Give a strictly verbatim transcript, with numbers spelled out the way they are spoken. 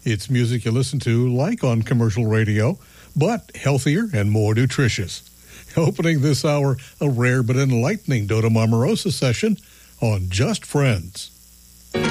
It's music you listen to like on commercial radio, but healthier and more nutritious. Opening this hour, a rare but enlightening Dodom Omarosa session on Just Friends.